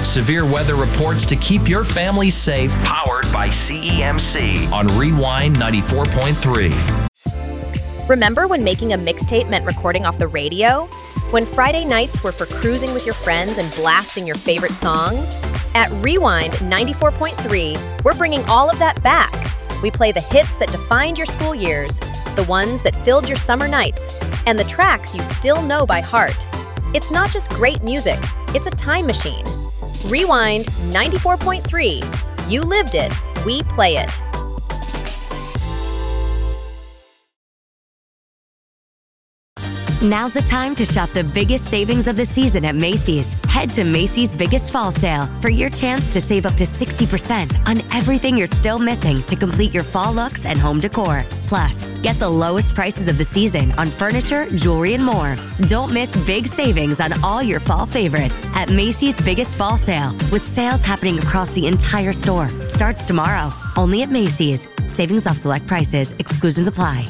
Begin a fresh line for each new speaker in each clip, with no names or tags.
severe weather reports to keep your family safe, powered by CEMC on Rewind 94.3.
Remember when making a mixtape meant recording off the radio? When Friday nights were for cruising with your friends and blasting your favorite songs? At Rewind 94.3, we're bringing all of that back. We play the hits that defined your school years, the ones that filled your summer nights, and the tracks you still know by heart. It's not just great music, it's a time machine. Rewind 94.3. You lived it, we play it.
Now's the time to shop the biggest savings of the season at Macy's. Head to Macy's Biggest Fall Sale for your chance to save up to 60% on everything you're still missing to complete your fall looks and home decor. Plus, get the lowest prices of the season on furniture, jewelry, and more. Don't miss big savings on all your fall favorites at Macy's Biggest Fall Sale, with sales happening across the entire store. Starts tomorrow, only at Macy's. Savings off select prices. Exclusions apply.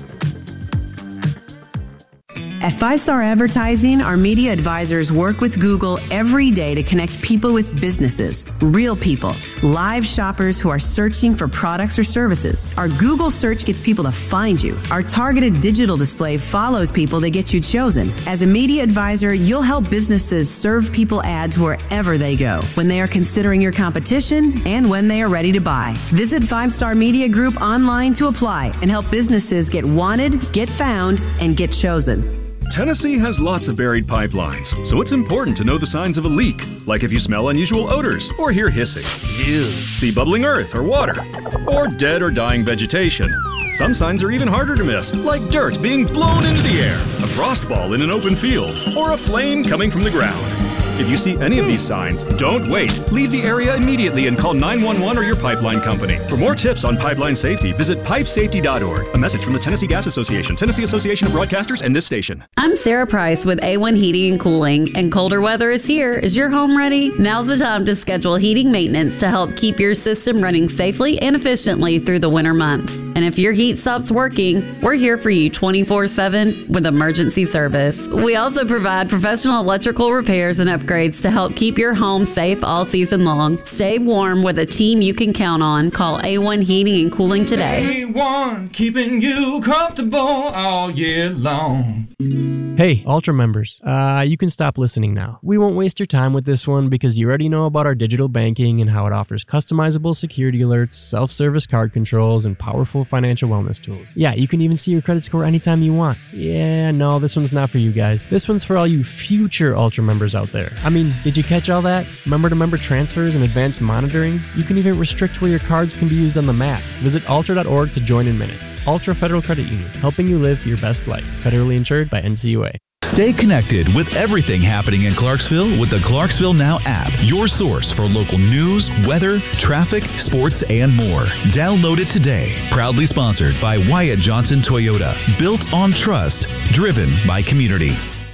At 5 Star Advertising, our media advisors work with Google every day to connect people with businesses, real people, live shoppers who are searching for products or services. Our Google search gets people to find you. Our targeted digital display follows people to get you chosen. As a media advisor, you'll help businesses serve people ads wherever they go, when they are considering your competition and when they are ready to buy. Visit 5 Star Media Group online to apply and help businesses get wanted, get found, and get chosen.
Tennessee has lots of buried pipelines, so it's important to know the signs of a leak, like if you smell unusual odors or hear hissing. Ew. See bubbling earth or water, or dead or dying vegetation. Some signs are even harder to miss, like dirt being blown into the air, a frost ball in an open field, or a flame coming from the ground. If you see any of these signs, don't wait. Leave the area immediately and call 911 or your pipeline company. For more tips on pipeline safety, visit pipesafety.org. A message from the Tennessee Gas Association, Tennessee Association of Broadcasters, and this station.
I'm Sarah Price with A1 Heating and Cooling, and colder weather is here. Is your home ready? Now's the time to schedule heating maintenance to help keep your system running safely and efficiently through the winter months. And if your heat stops working, we're here for you 24/7 with emergency service. We also provide professional electrical repairs and upgrades to help keep your home safe all season long. Stay warm with a team you can count on. Call A1 Heating and Cooling today.
A1, keeping you comfortable all year long.
Hey, Ultra members, you can stop listening now. We won't waste your time with this one because you already know about our digital banking and how it offers customizable security alerts, self-service card controls, and powerful financial wellness tools. Yeah, you can even see your credit score anytime you want. Yeah, no, this one's not for you guys. This one's for all you future Ultra members out there. I mean, did you catch all that? Member-to-member transfers and advanced monitoring? You can even restrict where your cards can be used on the map. Visit ultra.org to join in minutes. Ultra Federal Credit Union, helping you live your best life. Federally insured by NCUA.
Stay connected with everything happening in Clarksville with the Clarksville Now app, your source for local news, weather, traffic, sports, and more. Download it today. Proudly sponsored by Wyatt Johnson Toyota. Built on trust, driven by community.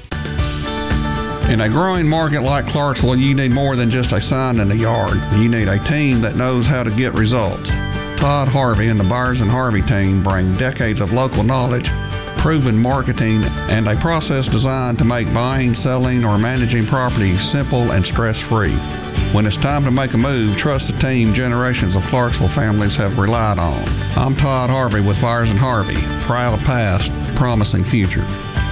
In a growing market like Clarksville, you need more than just a sign in the yard. You need a team that knows how to get results. Todd Harvey and the Byers and Harvey team bring decades of local knowledge, proven marketing, and a process designed to make buying, selling, or managing property simple and stress-free. When it's time to make a move, trust the team generations of Clarksville families have relied on. I'm Todd Harvey with Byers and Harvey. Proud past, promising future.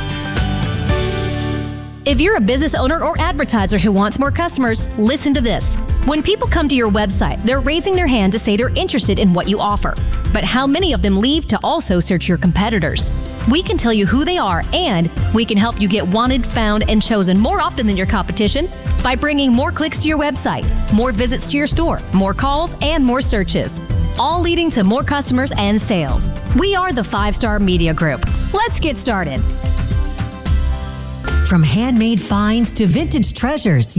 If you're a business owner or advertiser who wants more customers, listen to this. When people come to your website, they're raising their hand to say they're interested in what you offer. But how many of them leave to also search your competitors? We can tell you who they are, and we can help you get wanted, found, and chosen more often than your competition by bringing more clicks to your website, more visits to your store, more calls, and more searches, all leading to more customers and sales. We are the 5 Star Media Group. Let's get started.
From handmade finds to vintage treasures,